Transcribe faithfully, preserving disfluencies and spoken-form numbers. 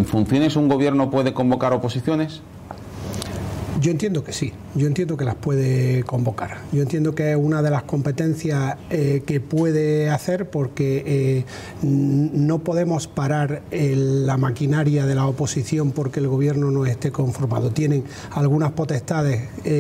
funciones un gobierno puede convocar oposiciones? Yo entiendo que sí, yo entiendo que las puede convocar. Yo entiendo que es una de las competencias eh, que puede hacer, porque eh, no podemos parar el, la maquinaria de la oposición porque el gobierno no esté conformado. Tienen algunas potestades eh,